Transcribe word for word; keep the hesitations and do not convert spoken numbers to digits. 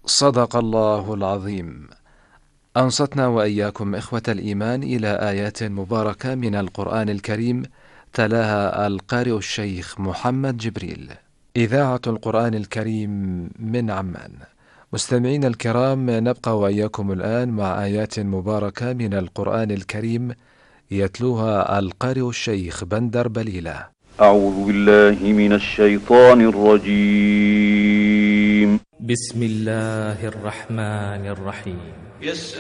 صدق الله العظيم. أنصتنا وإياكم إخوة الإيمان إلى آيات مباركة من القرآن الكريم، تلاها القارئ الشيخ محمد جبريل. إذاعة القرآن الكريم من عمان. مستمعين الكرام، نبقى وإياكم الآن مع آيات مباركة من القرآن الكريم يتلوها القارئ الشيخ بندر بليلة. أعوذ بالله من الشيطان الرجيم. بسم الله الرحمن الرحيم.